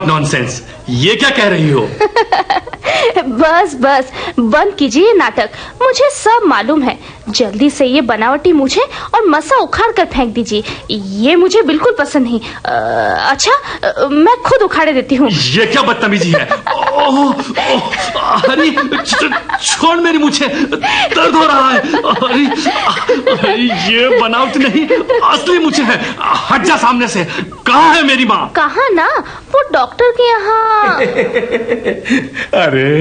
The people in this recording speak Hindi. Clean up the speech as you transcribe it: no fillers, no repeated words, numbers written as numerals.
नॉनसेंस, ये क्या कह रही हो? बस बस बंद कीजिए नाटक, मुझे सब मालूम है। जल्दी से ये बनावटी मूछें और मसा उखाड़ कर फेंक दीजिए, ये मुझे बिल्कुल पसंद नहीं। अच्छा, मैं खुद उखाड़े देती हूँ। ये क्या बदतमीजी है? अरे छोड़ मेरी मूछें, दर्द हो रहा है। अरे ये बनावट नहीं, असली मूछें हैं। हट जा सामने से। कहाँ है मेरी माँ? कहाँ ना, वो डॉक्टर के यहाँ। अरे